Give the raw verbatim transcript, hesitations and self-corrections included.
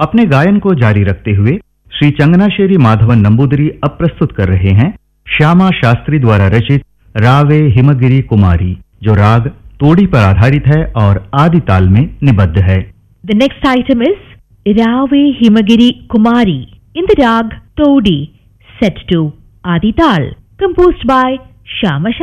अपने गायन को जारी रखते हुए श्री चंगनाशेरी माधवन नंबूदरी अब प्रस्तुत कर रहे हैं श्यामा शास्त्री द्वारा रचित रावे हिमगिरी कुमारी, जो राग तोड़ी पर आधारित है और आदि ताल में निबद्ध है। The next item is Rave Himagiri Kumari in the rag Todi, set to Adi Tal, composed by Shyama